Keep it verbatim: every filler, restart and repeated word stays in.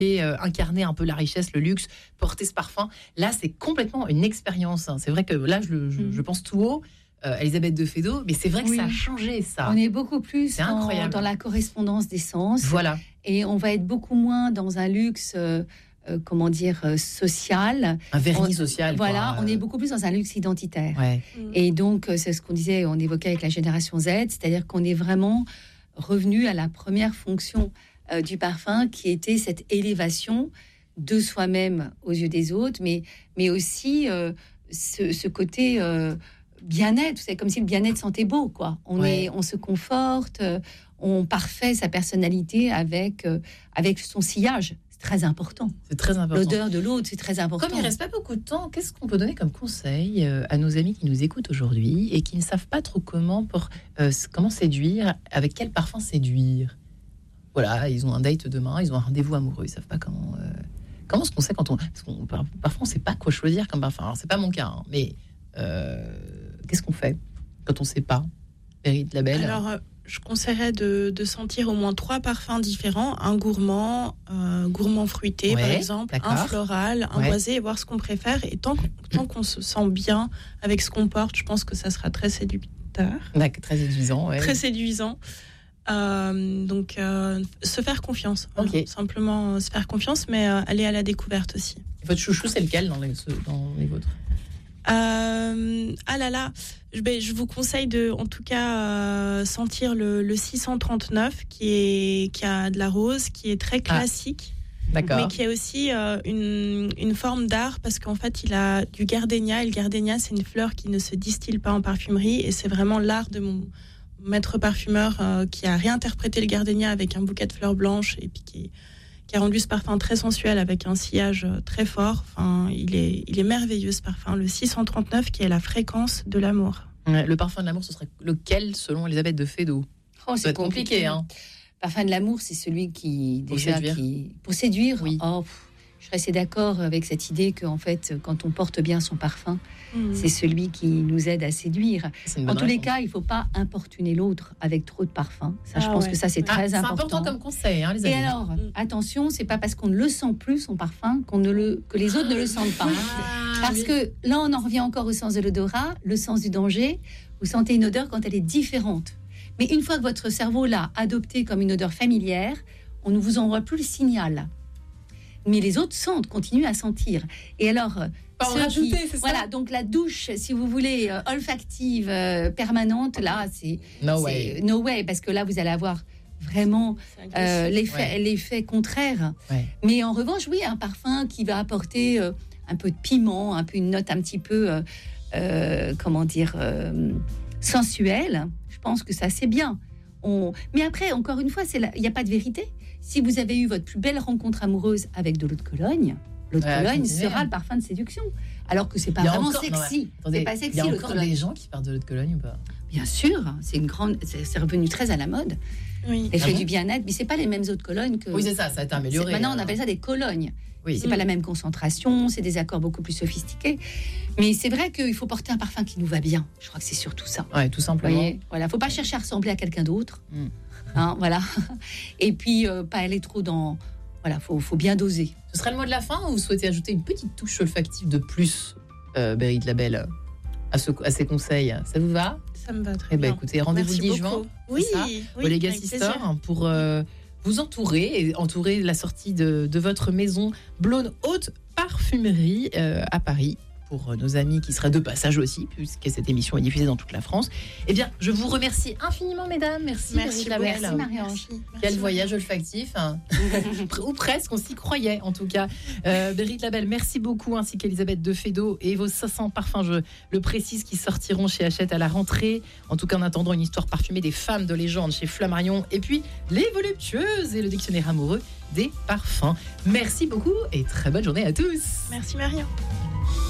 et euh, incarner un peu la richesse, le luxe, porter ce parfum. Là, c'est complètement une expérience. Hein. C'est vrai que là, je, je, mmh. je pense tout haut. Euh, Elisabeth de Fédot, mais c'est vrai que oui. ça a changé, ça. On est beaucoup plus dans, dans la correspondance des sens. Voilà. Et on va être beaucoup moins dans un luxe, euh, euh, comment dire, euh, social. Un vernis on, social. Voilà, quoi. on est beaucoup plus dans un luxe identitaire. Ouais. Mmh. Et donc, c'est ce qu'on disait, on évoquait avec la génération Z, c'est-à-dire qu'on est vraiment revenu à la première fonction euh, du parfum, qui était cette élévation de soi-même aux yeux des autres, mais, mais aussi euh, ce, ce côté... Euh, bien-être, c'est comme si le bien-être sentait beau, quoi. On ouais. est, on se conforte, on parfait sa personnalité avec euh, avec son sillage. C'est très important. C'est très important. L'odeur de l'autre, c'est très important. Comme il reste pas beaucoup de temps, qu'est-ce qu'on peut donner comme conseil euh, à nos amis qui nous écoutent aujourd'hui et qui ne savent pas trop comment pour euh, comment séduire, avec quel parfum séduire. Voilà, ils ont un date demain, ils ont un rendez-vous amoureux, ils savent pas comment. Euh, comment est-ce qu'on sait quand on, parce qu'on parfois on sait pas quoi choisir comme parfum. Alors c'est pas mon cas, hein, mais euh, qu'est-ce qu'on fait quand on ne sait pas, Berit Labelle? Alors, euh, je conseillerais de, de sentir au moins trois parfums différents. Un gourmand, euh, gourmand fruité, ouais, par exemple. d'accord. Un floral, un ouais. boisé, et voir ce qu'on préfère. Et tant, tant qu'on se sent bien avec ce qu'on porte, je pense que ça sera très séducteur. D'accord, très séduisant. Ouais. Très séduisant. Euh, donc, euh, se faire confiance. Okay. Hein, simplement euh, se faire confiance, mais euh, aller à la découverte aussi. Et votre chouchou, c'est lequel dans les, dans les vôtres? Euh, ah là là, je, ben, je vous conseille de, en tout cas, euh, sentir le, le six cent trente-neuf qui est qui a de la rose, qui est très classique, ah, d'accord. mais qui a aussi euh, une une forme d'art parce qu'en fait il a du gardénia et le gardénia c'est une fleur qui ne se distille pas en parfumerie et c'est vraiment l'art de mon maître parfumeur euh, qui a réinterprété le gardénia avec un bouquet de fleurs blanches et puis qui qui a rendu ce parfum très sensuel avec un sillage très fort. Enfin, il est, il est merveilleux ce parfum, le six cent trente-neuf qui est la fréquence de l'amour. Ouais, le parfum de l'amour, ce serait lequel selon Elisabeth de Fédot? Oh, c'est compliqué. compliqué hein. Parfum de l'amour, c'est celui qui pour déjà séduire. qui pour séduire. Oui. Oh, pff, je serais assez d'accord avec cette idée que en fait, quand on porte bien son parfum, mmh. c'est celui qui nous aide à séduire. En tous les cas, il ne faut pas importuner l'autre avec trop de parfum. Ça, ah, je pense ouais. que ça, c'est ah, très c'est important. C'est important comme conseil, hein, les amis. Et alors, mmh. attention, c'est pas parce qu'on ne le sent plus son parfum qu'on ne le que les autres ne le sentent pas. Ah, parce oui. que là, on en revient encore au sens de l'odorat, le sens du danger. Vous sentez une odeur quand elle est différente. Mais une fois que votre cerveau l'a adoptée comme une odeur familière, on ne vous envoie plus le signal. Mais les autres sentent, continuent à sentir. Et alors, pas en rajouter, qui, c'est voilà, ça. donc la douche, si vous voulez, euh, olfactive, euh, permanente, là, c'est no c'est, way, no way, parce que là, vous allez avoir vraiment euh, l'effet, ouais. l'effet contraire. Ouais. Mais en revanche, oui, un parfum qui va apporter euh, un peu de piment, un peu une note un petit peu, euh, euh, comment dire, euh, sensuelle. Je pense que ça, c'est bien. On... Mais après, encore une fois, il n'y a pas de vérité. Si vous avez eu votre plus belle rencontre amoureuse avec de l'eau de Cologne, l'eau de ouais, Cologne sera le parfum de séduction. Alors que c'est pas vraiment encore, sexy. Ouais. Attendez, c'est pas sexy. Il y a encore des gens qui parlent de l'eau de Cologne ou pas? Bien sûr, c'est une grande, c'est, c'est revenu très à la mode. Oui. L'effet ah bon du bien-être, mais c'est pas les mêmes eau de Cologne que. Oui, c'est ça, ça a été amélioré. Maintenant, on appelle ça des colognes. Oui. C'est mmh. pas la même concentration, c'est des accords beaucoup plus sophistiqués. Mais c'est vrai qu'il faut porter un parfum qui nous va bien. Je crois que c'est surtout ça. Ouais, tout simplement. Voyez, voilà, faut pas chercher à ressembler à quelqu'un d'autre. Mmh. Hein, voilà. Et puis euh, pas aller trop dans. Voilà, faut faut bien doser. Ce serait le mot de la fin ou vous souhaitez ajouter une petite touche olfactive de plus, euh, Berit Labelle, à, ce, à ces conseils? Ça vous va? Ça me va très eh bien. Ben, écoutez, rendez-vous Merci le dix beaucoup. juin. Oui, ça, oui, au Legacy Store pour euh, vous entourer et entourer la sortie de, de votre maison Blonde Haute Parfumerie euh, à Paris. Pour nos amis qui seraient de passage aussi, puisque cette émission est diffusée dans toute la France. Eh bien, je vous remercie infiniment, mesdames. Merci, merci, merci Marie-Ange. Quel voyage olfactif, hein. Ou presque, on s'y croyait en tout cas. Euh, Berit Labelle, merci beaucoup, ainsi qu'Elisabeth de Fédot et vos cinq cents parfums, je le précise, qui sortiront chez Hachette à la rentrée. En tout cas, en attendant, une histoire parfumée des femmes de légende chez Flammarion. Et puis, les voluptueuses et le dictionnaire amoureux des parfums. Merci beaucoup et très bonne journée à tous. Merci Marion.